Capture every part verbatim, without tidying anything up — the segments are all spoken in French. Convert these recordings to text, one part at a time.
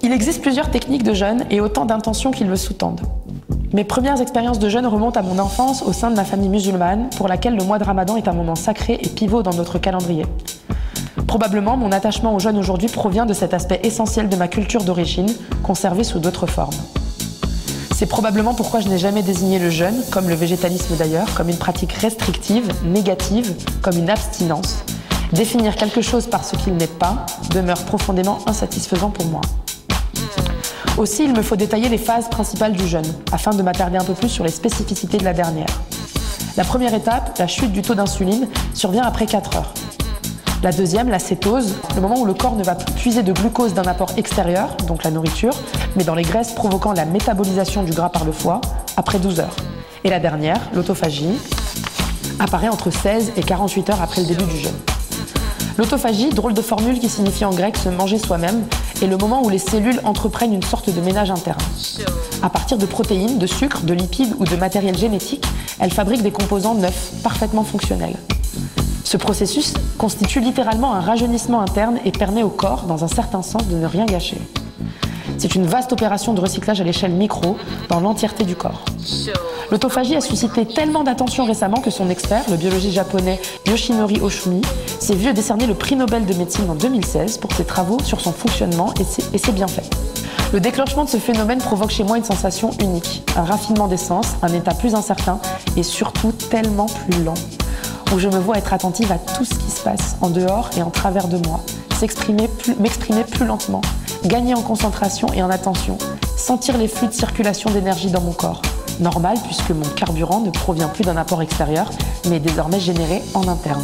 Il existe plusieurs techniques de jeûne et autant d'intentions qui le sous-tendent. Mes premières expériences de jeûne remontent à mon enfance au sein de ma famille musulmane, pour laquelle le mois de Ramadan est un moment sacré et pivot dans notre calendrier. Probablement, mon attachement au jeûne aujourd'hui provient de cet aspect essentiel de ma culture d'origine, conservé sous d'autres formes. C'est probablement pourquoi je n'ai jamais désigné le jeûne, comme le végétalisme d'ailleurs, comme une pratique restrictive, négative, comme une abstinence. Définir quelque chose par ce qu'il n'est pas demeure profondément insatisfaisant pour moi. Aussi, il me faut détailler les phases principales du jeûne, afin de m'attarder un peu plus sur les spécificités de la dernière. La première étape, la chute du taux d'insuline, survient après quatre heures. La deuxième, la cétose, le moment où le corps ne va plus puiser de glucose d'un apport extérieur, donc la nourriture, mais dans les graisses provoquant la métabolisation du gras par le foie, après douze heures. Et la dernière, l'autophagie, apparaît entre seize et quarante-huit heures après le début du jeûne. L'autophagie, drôle de formule qui signifie en grec se manger soi-même, est le moment où les cellules entreprennent une sorte de ménage interne. À partir de protéines, de sucre, de lipides ou de matériel génétique, elles fabriquent des composants neufs, parfaitement fonctionnels. Ce processus constitue littéralement un rajeunissement interne et permet au corps, dans un certain sens, de ne rien gâcher. C'est une vaste opération de recyclage à l'échelle micro, dans l'entièreté du corps. L'autophagie a suscité tellement d'attention récemment que son expert, le biologiste japonais Yoshinori Ohsumi, s'est vu décerner le prix Nobel de médecine en deux mille seize pour ses travaux sur son fonctionnement et ses, et ses bienfaits. Le déclenchement de ce phénomène provoque chez moi une sensation unique, un raffinement des sens, un état plus incertain et surtout tellement plus lent, où je me vois être attentive à tout ce qui se passe en dehors et en travers de moi, s'exprimer plus, m'exprimer plus lentement, gagner en concentration et en attention, sentir les flux de circulation d'énergie dans mon corps. Normal puisque mon carburant ne provient plus d'un apport extérieur, mais est désormais généré en interne.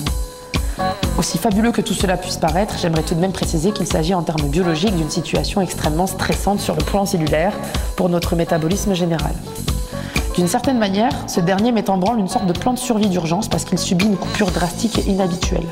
Aussi fabuleux que tout cela puisse paraître, j'aimerais tout de même préciser qu'il s'agit en termes biologiques d'une situation extrêmement stressante sur le plan cellulaire pour notre métabolisme général. D'une certaine manière, ce dernier met en branle une sorte de plan de survie d'urgence parce qu'il subit une coupure drastique et inhabituelle.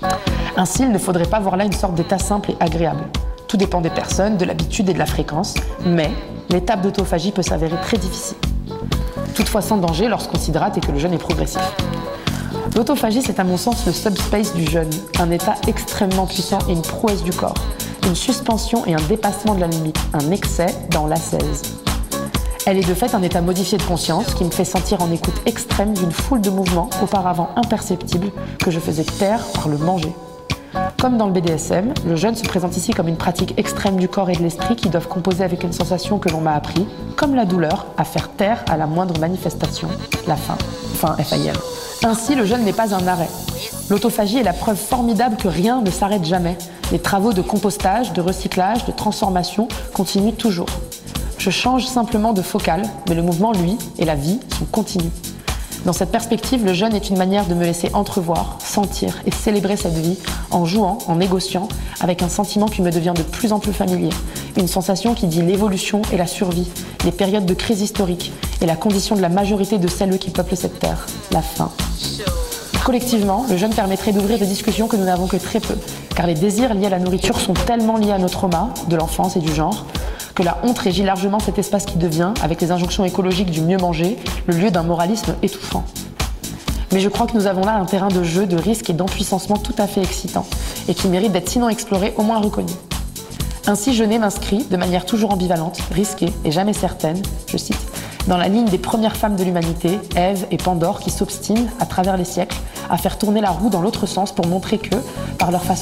Ainsi, il ne faudrait pas voir là une sorte d'état simple et agréable. Tout dépend des personnes, de l'habitude et de la fréquence, mais l'étape d'autophagie peut s'avérer très difficile. Toutefois sans danger lorsqu'on s'hydrate et que le jeûne est progressif. L'autophagie, c'est à mon sens le subspace du jeûne, un état extrêmement puissant et une prouesse du corps, une suspension et un dépassement de la limite, un excès dans l'ascèse. Elle est de fait un état modifié de conscience qui me fait sentir en écoute extrême d'une foule de mouvements auparavant imperceptibles que je faisais taire par le manger. Comme dans le B D S M, le jeûne se présente ici comme une pratique extrême du corps et de l'esprit qui doivent composer avec une sensation que l'on m'a appris, comme la douleur, à faire taire à la moindre manifestation, la faim, faim F I M. Ainsi, le jeûne n'est pas un arrêt. L'autophagie est la preuve formidable que rien ne s'arrête jamais. Les travaux de compostage, de recyclage, de transformation continuent toujours. Je change simplement de focale, mais le mouvement, lui, et la vie sont continus. Dans cette perspective, le jeûne est une manière de me laisser entrevoir, sentir et célébrer cette vie en jouant, en négociant, avec un sentiment qui me devient de plus en plus familier. Une sensation qui dit l'évolution et la survie, les périodes de crise historique et la condition de la majorité de celles qui peuplent cette terre, la faim. Collectivement, le jeûne permettrait d'ouvrir des discussions que nous n'avons que très peu, car les désirs liés à la nourriture sont tellement liés à nos traumas, de l'enfance et du genre, que la honte régit largement cet espace qui devient, avec les injonctions écologiques du mieux manger, le lieu d'un moralisme étouffant. Mais je crois que nous avons là un terrain de jeu, de risque et d'empuissancement tout à fait excitant, et qui mérite d'être sinon exploré, au moins reconnu. Ainsi, jeûner m'inscrit, de manière toujours ambivalente, risquée et jamais certaine, je cite, dans la ligne des premières femmes de l'humanité, Ève et Pandore, qui s'obstinent, à travers les siècles, à faire tourner la roue dans l'autre sens pour montrer que, par leur façon